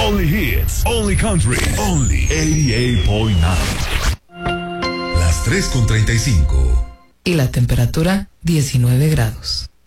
Only hits, only country, only 88.9. Las 3:35. Y la temperatura 19 grados.